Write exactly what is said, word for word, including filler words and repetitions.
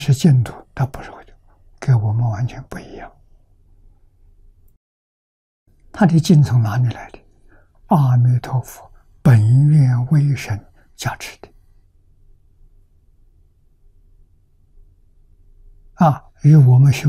是净土，它不是回头，跟我们完全不一样。它的净从哪里来的？阿弥陀佛本愿威神加持的。啊，与我们修